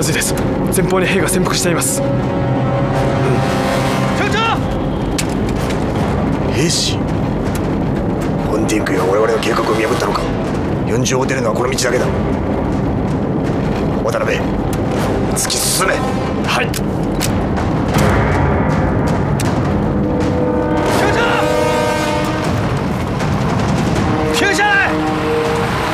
まずいです。前方に兵が潜伏しています。 兵士。フォンティンクは我々の計画を見破ったのか。40を出るのはこの道だけだ。渡辺、突き進め。 はい。